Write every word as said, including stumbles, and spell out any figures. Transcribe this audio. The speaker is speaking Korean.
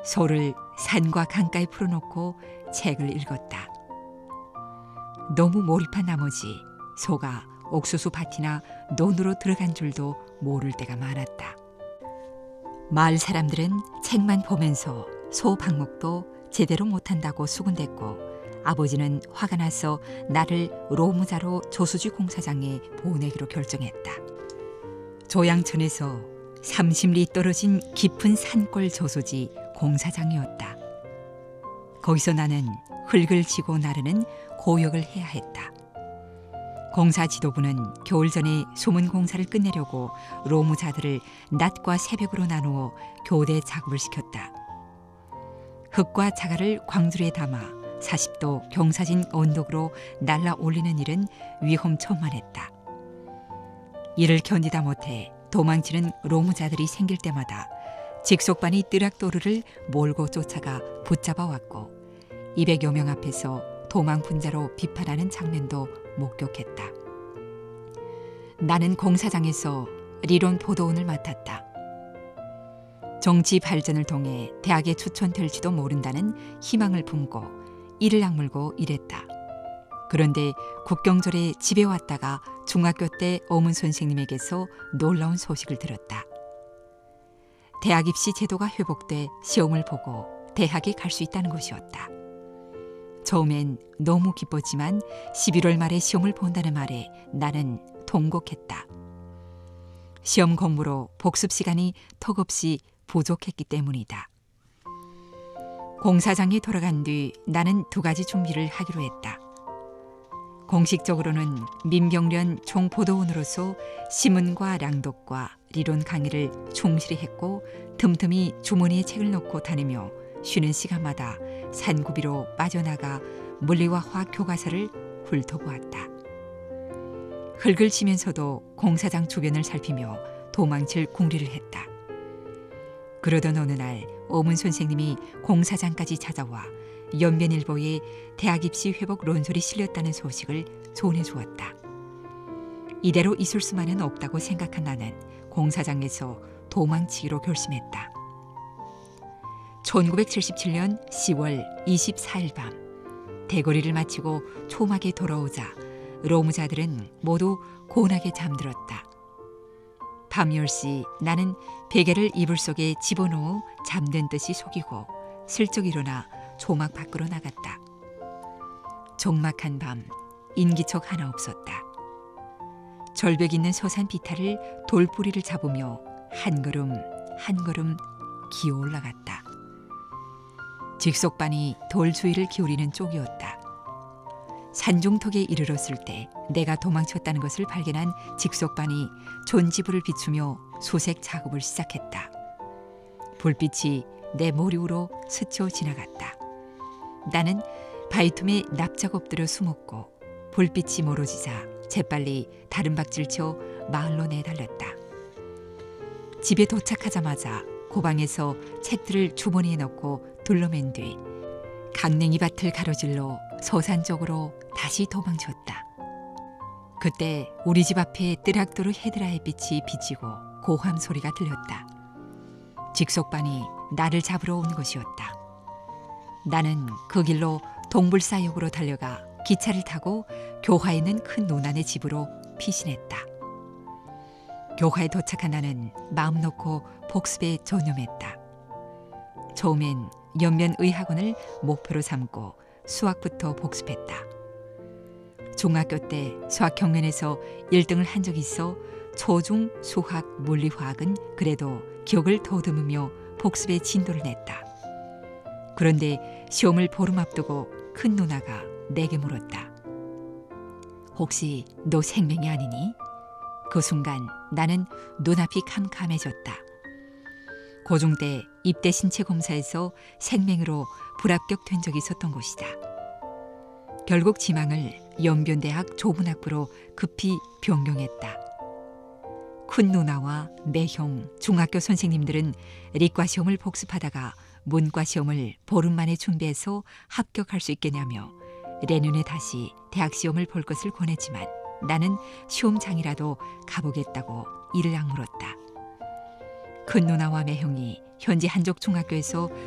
소를 산과 강가에 풀어놓고 책을 읽었다. 너무 몰입한 나머지 소가 옥수수 밭이나 논으로 들어간 줄도 모를 때가 많았다. 마을 사람들은 책만 보면서 소 방목도 제대로 못한다고 수군댔고, 아버지는 화가 나서 나를 로무자로 조수지 공사장에 보내기로 결정했다. 조양천에서 삼십 리 떨어진 깊은 산골 조수지 공사장이었다. 거기서 나는 흙을 지고 나르는 고역을 해야 했다. 공사 지도부는 겨울 전에 수문 공사를 끝내려고 로무자들을 낮과 새벽으로 나누어 교대 작업을 시켰다. 흙과 자갈을 광주리에 담아 사십 도 경사진 언덕으로 날라 올리는 일은 위험천만했다. 이를 견디다 못해 도망치는 로무자들이 생길 때마다 직속반이 뜨락도르를 몰고 쫓아가 붙잡아 왔고, 이백여 명 앞에서 도망분자로 비판하는 장면도 목격했다. 나는 공사장에서 리론 보도원을 맡았다. 정치 발전을 통해 대학에 추천될지도 모른다는 희망을 품고 이를 악물고 일했다. 그런데 국경절에 집에 왔다가 중학교 때 어문 선생님에게서 놀라운 소식을 들었다. 대학 입시 제도가 회복돼 시험을 보고 대학에 갈 수 있다는 것이었다. 처음엔 너무 기뻤지만 십일월 말에 시험을 본다는 말에 나는 통곡했다. 시험 공부로 복습 시간이 턱없이 부족했기 때문이다. 공사장에 돌아간 뒤 나는 두 가지 준비를 하기로 했다. 공식적으로는 민경련 총보도원으로서 시문과 랑독과 리론 강의를 충실히 했고, 틈틈이 주머니에 책을 넣고 다니며 쉬는 시간마다 산구비로 빠져나가 물리와 화학 교과서를 훑어보았다. 흙을 치면서도 공사장 주변을 살피며 도망칠 궁리를 했다. 그러던 어느 날 어문 선생님이 공사장까지 찾아와 연변일보에 대학 입시 회복論소리 실렸다는 소식을 전해주었다. 이대로 있을 수만은 없다고 생각한 나는 공사장에서 도망치기로 결심했다. 천구백칠십칠 년 시월 이십사일 밤, 대거리를 마치고 초막에 돌아오자 로무자들은 모두 곤하게 잠들었다. 밤 열 시 나는 베개를 이불 속에 집어넣어 잠든 듯이 속이고 슬쩍 일어나 초막 밖으로 나갔다. 적막한 밤, 인기척 하나 없었다. 절벽 있는 서산 비탈을 돌뿌리를 잡으며 한 걸음 한 걸음 기어 올라갔다. 직속반이 돌 주위를 기울이는 쪽이었다. 산중턱에 이르렀을 때 내가 도망쳤다는 것을 발견한 직속반이 존지불을 비추며 수색 작업을 시작했다. 불빛이 내 머리 위로 스쳐 지나갔다. 나는 바위틈에 납작 엎드려 숨었고, 불빛이 멀어지자 재빨리 다른 박질 쳐 마을로 내달렸다. 집에 도착하자마자 고방에서 책들을 주머니에 넣고 둘러맨 뒤 강냉이 밭을 가로질러 서산 쪽으로 다시 도망쳤다. 그때 우리 집 앞에 뜨락도르 헤드라 햇빛이 비치고 고함 소리가 들렸다. 직속반이 나를 잡으러 온 것이었다. 나는 그 길로 동불사역으로 달려가 기차를 타고 교화에 있는 큰 논안의 집으로 피신했다. 교화에 도착한 나는 마음 놓고 복습에 전념했다. 처음엔 연면의학원을 목표로 삼고 수학부터 복습했다. 중학교 때 수학 경연에서 일 등을 한 적이 있어 초중 수학, 물리화학은 그래도 기억을 더듬으며 복습의 진도를 냈다. 그런데 시험을 보름 앞두고 큰 누나가 내게 물었다. 혹시 너 생명이 아니니? 그 순간 나는 눈앞이 캄캄해졌다. 고중 때 입대 신체 검사에서 생맹으로 불합격된 적이 있었던 곳이다. 결국 지망을 연변대학 조분학부로 급히 변경했다. 큰 누나와 매형, 중학교 선생님들은理과 시험을 복습하다가 문과 시험을 보름 만에 준비해서 합격할 수 있겠냐며 내년에 다시 대학 시험을 볼 것을 권했지만 나는 시험장이라도 가보겠다고 이를 악물었다. 큰 누나와 매형이 현지 한족 중학교에서